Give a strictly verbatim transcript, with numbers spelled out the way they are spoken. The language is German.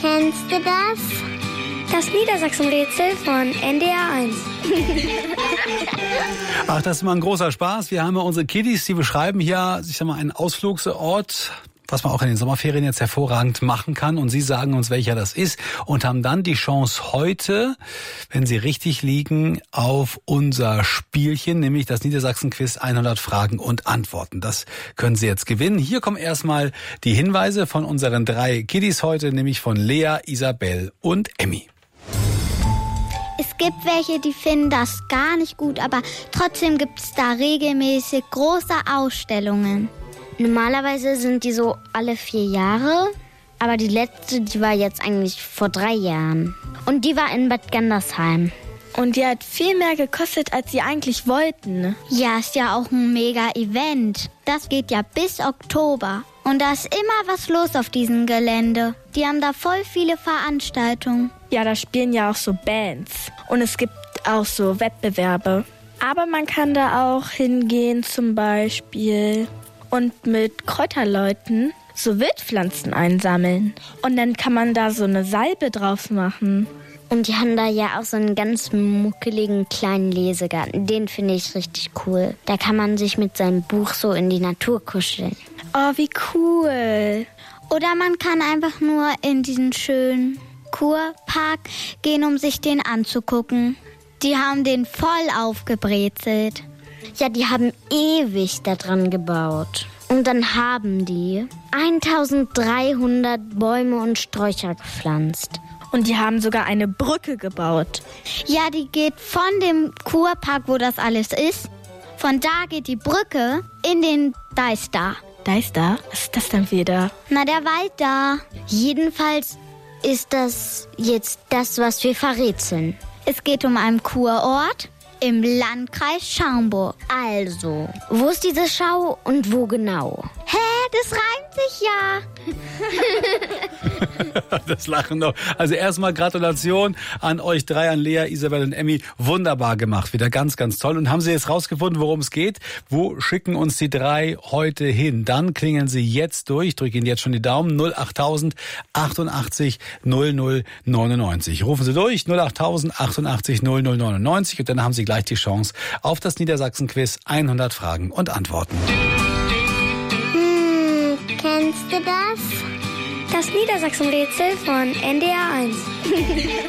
Kennst du das? Das Niedersachsen-Rätsel von N D R eins. Ach, das ist mal ein großer Spaß. Wir haben ja unsere Kiddies, die beschreiben hier, ich sag mal, einen Ausflugsort, was man auch in den Sommerferien jetzt hervorragend machen kann. Und Sie sagen uns, welcher das ist und haben dann die Chance heute, wenn Sie richtig liegen, auf unser Spielchen, nämlich das Niedersachsen-Quiz hundert Fragen und Antworten. Das können Sie jetzt gewinnen. Hier kommen erstmal die Hinweise von unseren drei Kiddies heute, nämlich von Lea, Isabel und Emmy. Es gibt welche, die finden das gar nicht gut, aber trotzdem gibt es da regelmäßig große Ausstellungen. Normalerweise sind die so alle vier Jahre, aber die letzte, die war jetzt eigentlich vor drei Jahren. Und die war in Bad Gandersheim. Und die hat viel mehr gekostet, als sie eigentlich wollten. Ja, ist ja auch ein Mega-Event. Das geht ja bis Oktober. Und da ist immer was los auf diesem Gelände. Die haben da voll viele Veranstaltungen. Ja, da spielen ja auch so Bands. Und es gibt auch so Wettbewerbe. Aber man kann da auch hingehen zum Beispiel und mit Kräuterleuten so Wildpflanzen einsammeln. Und dann kann man da so eine Salbe drauf machen. Und die haben da ja auch so einen ganz muckeligen kleinen Lesegarten. Den finde ich richtig cool. Da kann man sich mit seinem Buch so in die Natur kuscheln. Oh, wie cool. Oder man kann einfach nur in diesen schönen Kurpark gehen, um sich den anzugucken. Die haben den voll aufgebrezelt. Ja, die haben ewig da dran gebaut. Und dann haben die eintausenddreihundert Bäume und Sträucher gepflanzt. Und die haben sogar eine Brücke gebaut. Ja, die geht von dem Kurpark, wo das alles ist. Von da geht die Brücke in den Deister. Deister? Was ist das dann wieder? Na, der Wald da. Jedenfalls ist das jetzt das, was wir verrätseln. Es geht um einen Kurort im Landkreis Schaumburg. Also, wo ist diese Schau und wo genau? Hä, das reimt sich ja. Das Lachen noch. Also erstmal Gratulation an euch drei, an Lea, Isabel und Emmy. Wunderbar gemacht, wieder ganz, ganz toll. Und haben Sie jetzt rausgefunden, worum es geht? Wo schicken uns die drei heute hin? Dann klingeln Sie jetzt durch. Ich drücke Ihnen jetzt schon die Daumen. null acht null null achtundachtzig null null neunundneunzig. Rufen Sie durch. null acht null null achtundachtzig null null neunundneunzig. Und dann haben Sie gleich die Chance auf das Niedersachsen-Quiz hundert Fragen und Antworten. Hm, kennst du das? Das Niedersachsen-Rätsel von N D R eins.